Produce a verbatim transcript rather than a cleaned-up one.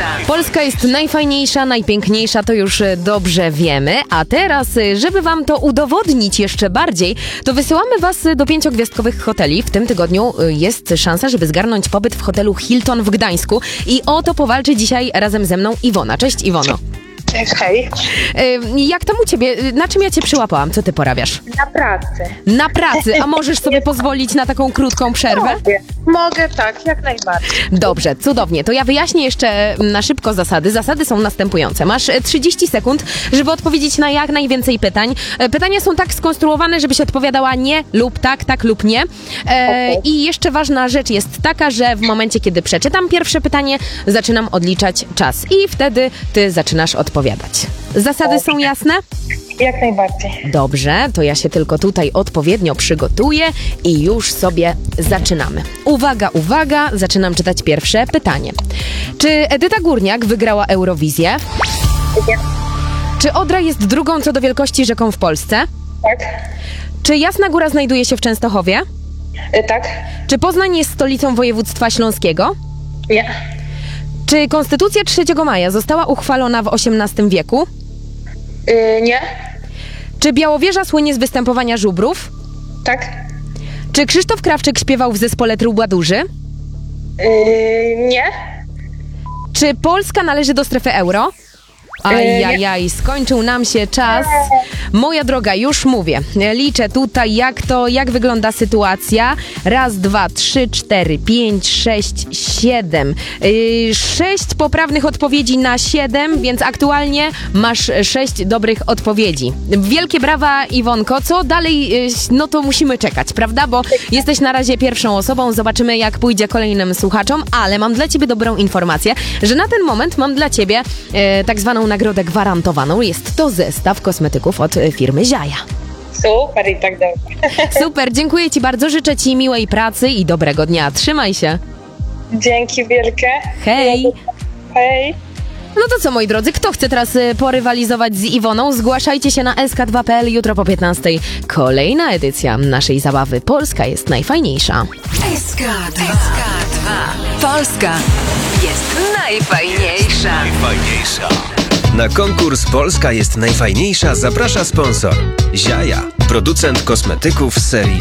Polska jest najfajniejsza, najpiękniejsza, to już dobrze wiemy. A teraz, żeby wam to udowodnić jeszcze bardziej, to wysyłamy was do pięciogwiazdkowych hoteli. W tym tygodniu jest szansa, żeby zgarnąć pobyt w hotelu Hilton w Gdańsku. I o to powalczy dzisiaj razem ze mną Iwona. Cześć, Iwono. Hej. Jak tam u ciebie? Na czym ja cię przyłapałam? Co ty porabiasz? Na pracy. Na pracy, a możesz sobie pozwolić na taką krótką przerwę? Mogę, Mogę tak, jak najbardziej. Dobrze, cudownie. To ja wyjaśnię jeszcze na szybko zasady. Zasady są następujące. Masz trzydzieści sekund, żeby odpowiedzieć na jak najwięcej pytań. Pytania są tak skonstruowane, żebyś odpowiadała nie lub tak, tak lub nie. E, Okay. I jeszcze ważna rzecz jest taka, że w momencie, kiedy przeczytam pierwsze pytanie, zaczynam odliczać czas i wtedy ty zaczynasz odpowiadać. Zasady są jasne? Jak najbardziej. Dobrze, to ja się tylko tutaj odpowiednio przygotuję i już sobie zaczynamy. Uwaga, uwaga, zaczynam czytać pierwsze pytanie. Czy Edyta Górniak wygrała Eurowizję? Nie. Czy Odra jest drugą co do wielkości rzeką w Polsce? Tak? Czy Jasna Góra znajduje się w Częstochowie? Y, tak? Czy Poznań jest stolicą województwa śląskiego? Nie. Czy Konstytucja trzeciego maja została uchwalona w osiemnastym wieku? Y, nie? Czy Białowieża słynie z występowania żubrów? Tak? Czy Krzysztof Krawczyk śpiewał w zespole Trubadurzy? Y, nie? Czy Polska należy do strefy euro? Ajajaj, skończył nam się czas. Moja droga, już mówię. Liczę tutaj, jak to, jak wygląda sytuacja. Raz, dwa, trzy, cztery, pięć, sześć, siedem. Yy, sześć poprawnych odpowiedzi na siedem, więc aktualnie masz sześć dobrych odpowiedzi. Wielkie brawa, Iwonko. Co dalej? Yy, no to musimy czekać, prawda? Bo jesteś na razie pierwszą osobą. Zobaczymy, jak pójdzie kolejnym słuchaczom. Ale mam dla ciebie dobrą informację, że na ten moment mam dla ciebie yy, tak zwaną nagrodę gwarantowaną. Jest to zestaw kosmetyków od firmy Ziaja. Super i tak dalej. Super, dziękuję ci bardzo, życzę ci miłej pracy i dobrego dnia. Trzymaj się. Dzięki wielkie. Hej! Hej. No to co, moi drodzy, kto chce teraz y, porywalizować z Iwoną? Zgłaszajcie się na S K dwa kropka P L jutro po piętnastej. Kolejna edycja naszej zabawy. Polska jest najfajniejsza. S K dwa. Polska jest najfajniejsza. Najfajniejsza. Na konkurs Polska jest najfajniejsza zaprasza sponsor Ziaja, producent kosmetyków z serii